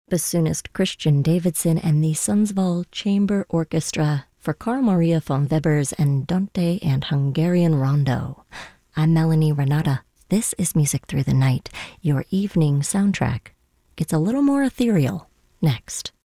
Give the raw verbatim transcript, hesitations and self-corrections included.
bassoonist Christian Davidson and the Sundsvall Chamber Orchestra for Carl Maria von Weber's Andante and Hungarian Rondo. I'm Melanie Renata. This is Music Through the Night. Your evening soundtrack gets a little more ethereal next.